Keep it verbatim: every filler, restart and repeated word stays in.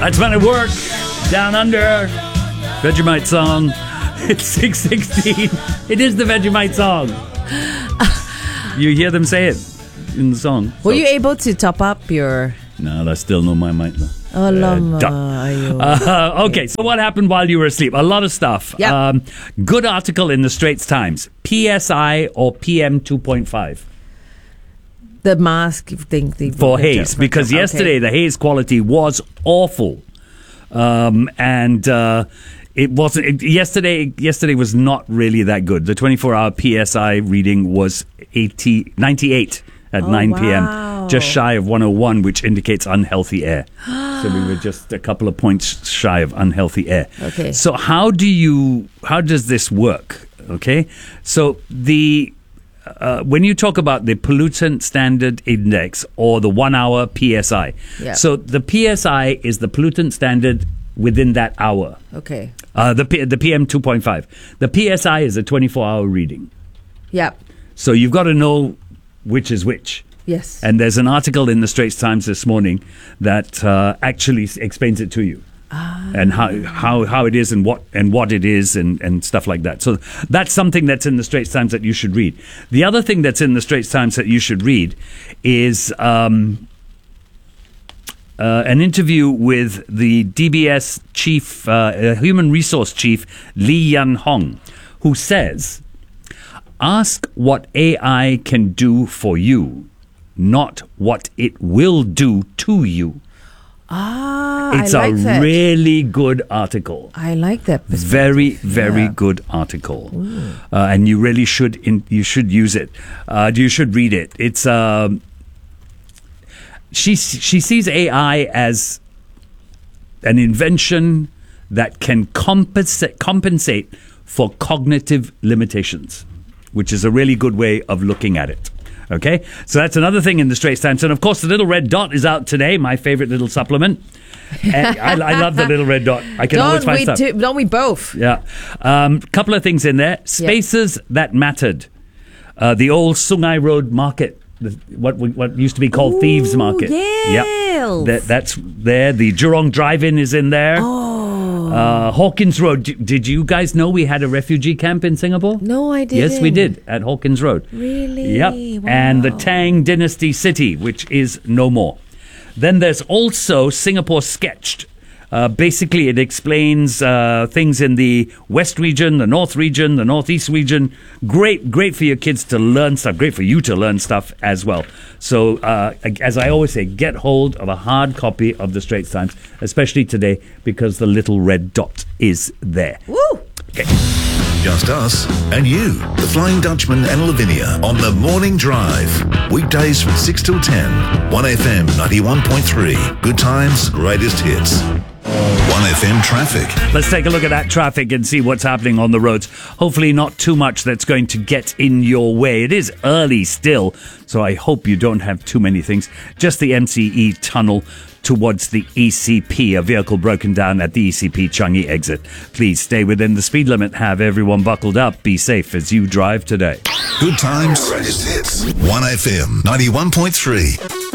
That's Man at Work, Down Under, Vegemite song. It's six sixteen. It is the Vegemite song. You hear them say it in the song. Were so. you able to top up your... No, that's still no my mind. Oh, lama. Uh, uh, okay, so what happened while you were asleep? A lot of stuff. Yep. Um, good article in the Straits Times. P S I or P M two point five? The mask thing. thing For haze. Because okay. yesterday the haze quality was awful. Um, and... Uh, It wasn't. It, yesterday Yesterday was not really that good. The twenty-four hour P S I reading was eighty, ninety-eight at oh, nine p.m. Wow. Just shy of one oh one, which indicates unhealthy air. So we were just a couple of points shy of unhealthy air. Okay. So how do you, how does this work? Okay. So the, uh, when you talk about the pollutant standard index or the one hour P S I, yeah. so the P S I is the pollutant standard within that hour. Okay. Uh, the P- the P M two point five. The P S I is a twenty-four hour reading. Yep. So you've got to know which is which. Yes. And there's an article in the Straits Times this morning that uh, actually explains it to you. Ah. And how, how how it is and what and what it is and, and stuff like that. So that's something that's in the Straits Times that you should read. The other thing that's in the Straits Times that you should read is um, uh, an interview with the D B S chief, uh, human resource chief, Lee Yan Hong, who says, ask what A I can do for you, not what it will do to you. Ah, It's I like a that. really good article. I like that. Very, very Yeah. good article, uh, and you really should. In, you should use it. Uh, you should read it. It's. Um, she she sees A I as an invention that can compensate compensate for cognitive limitations, which is a really good way of looking at it. Okay, so that's another thing in the Straits Times. And of course, the little red dot is out today, my favorite little supplement. And I, I love the little red dot. I can don't always find we stuff. Too, don't we both? Yeah. A um, couple of things in there. Spaces yeah. that mattered. Uh, the old Sungai Road Market, the, what what used to be called Ooh, Thieves Market. Yes. Yep. That, that's there. The Jurong Drive-In is in there. Oh. Uh, Hawkins Road. D- did you guys know we had a refugee camp in Singapore? No, I didn't. Yes, we did, at Hawkins Road. Really? Yep. Wow. And the Tang Dynasty City, which is no more. Then there's also Singapore Sketched. Uh, basically, it explains uh, things in the West region, the North region, the Northeast region. Great, great for your kids to learn stuff. Great for you to learn stuff as well. So, uh, as I always say, get hold of a hard copy of the Straits Times, especially today, because the little red dot is there. Woo! Okay. Just us and you, the Flying Dutchman and Lavinia on the Morning Drive. Weekdays from six till ten. one F M ninety-one point three. Good times, greatest hits. one F M traffic. Let's take a look at that traffic and see what's happening on the roads. Hopefully not too much that's going to get in your way. It is early still, so I hope you don't have too many things. Just the M C E tunnel towards the E C P, a vehicle broken down at the E C P Changi exit. Please stay within the speed limit. Have everyone buckled up. Be safe as you drive today. Good times, greatest hits. one F M ninety-one point three.